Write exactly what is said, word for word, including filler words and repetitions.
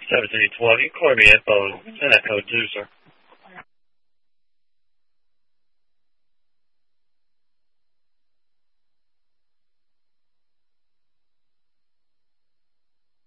seventeen twenty, Corby Info, send that code two, sir.